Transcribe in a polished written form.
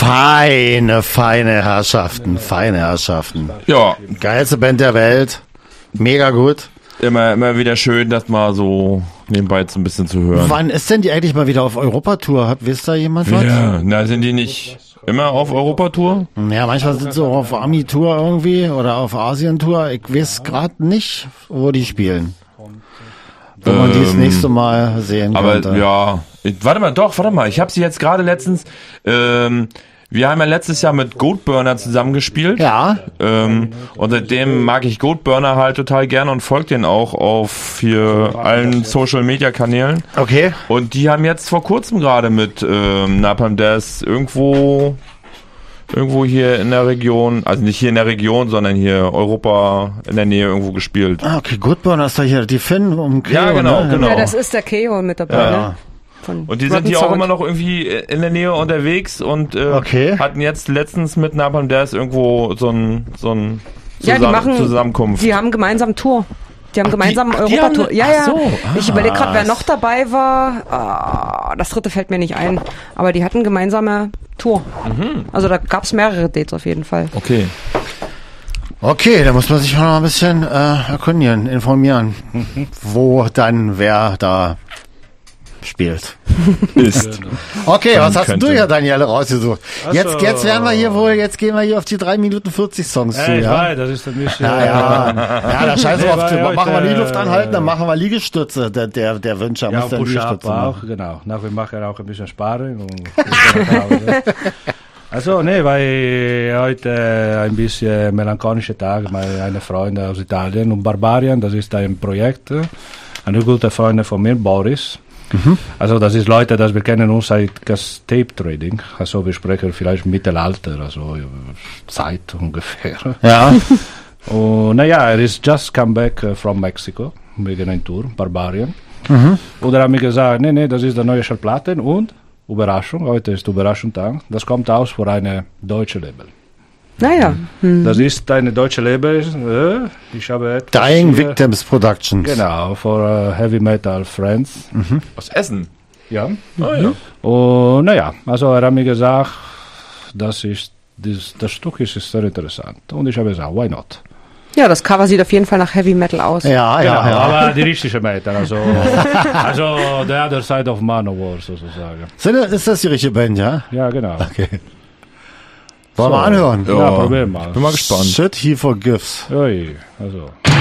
Feine Herrschaften. Ja. Geilste Band der Welt. Mega gut. Immer wieder schön, das mal so nebenbei so ein bisschen zu hören. Wann ist denn die eigentlich mal wieder auf Europatour? Wisst da jemand was? Ja, na, sind die nicht immer auf Europatour? Ja, manchmal sind sie auch auf Ami-Tour irgendwie oder auf Asien-Tour. Ich weiß gerade nicht, wo die spielen. Wo man die das nächste Mal sehen könnte. Aber ja, warte mal, ich habe sie jetzt gerade letztens, wir haben ja letztes Jahr mit Goatburner zusammengespielt. Ja. Und seitdem mag ich Goatburner halt total gerne und folge denen auch auf hier allen Social-Media-Kanälen. Okay. Und die haben jetzt vor kurzem gerade mit Napalm Death irgendwo hier in der Region, also nicht hier in der Region, sondern hier Europa in der Nähe irgendwo gespielt. Ah, okay, Goatburner ist da hier die Finn um Keo, Ja, genau, ne? genau. Ja, das ist der Keo mit dabei, Ja. ne? Und die sind hier auch immer noch irgendwie in der Nähe unterwegs und hatten jetzt letztens mit Napalm Death irgendwo so ein Zusammenkunft. Die haben gemeinsam Tour. Die haben gemeinsam Europatour. Ja. Ich überlege gerade, wer noch dabei war. Das dritte fällt mir nicht ein. Aber die hatten gemeinsame Tour. Also da gab es mehrere Dates auf jeden Fall. Okay, da muss man sich mal ein bisschen erkundigen, informieren, wo dann wer da spielt. Ist. Okay, was hast du ja, Daniele, rausgesucht? Jetzt gehen wir hier auf die 3 Minuten 40 Songs zu, Ich ja? weiß, das ist ein bisschen... Ja, da scheiß Nee, auf, weil heute, machen wir die Luft anhalten, dann machen wir Liegestütze. Der Wünscher Ja, muss dann Push-Up Liegestütze machen. auch, genau. Na, wir machen auch ein bisschen Sparring. Also, nee, weil heute ein bisschen melancholischer Tag, meine Freunde aus Italien und Barbarian, das ist ein Projekt, eine gute Freundin von mir, Boris. Also das ist Leute, das wir kennen uns seit das Tape Trading, also wir sprechen vielleicht Mittelalter, also Zeit ungefähr. Ja. Und naja, er ist just come back from Mexico, wegen einer Tour, Barbarian. Und er hat mir gesagt, nee, das ist der neue Schallplatte und Überraschung, heute ist Überraschungstag, das kommt aus für eine deutsche Label. Naja. Das ist eine deutsche Label, ich habe etwas Dying hier, Victims Productions. Genau, für Heavy Metal Friends. Aus Essen. Ja. Oh ja. Und naja, also er hat mir gesagt, das Stück ist sehr interessant. Und ich habe gesagt, why not? Ja, das Cover sieht auf jeden Fall nach Heavy Metal aus. Ja. Aber die richtige Metal, also the other side of Manowar sozusagen. Ist das die richtige Band, ja? Ja, genau. Okay. Wollen wir anhören? Ja, probier mal. Bin mal gespannt. Shit He Forgives. Ui, also.